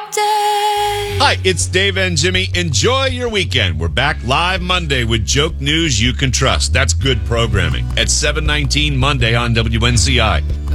Update. Hi, it's Dave and Jimmy. Enjoy your weekend. We're back live Monday with joke news you can trust. That's good programming at 7:19 Monday on WNCI.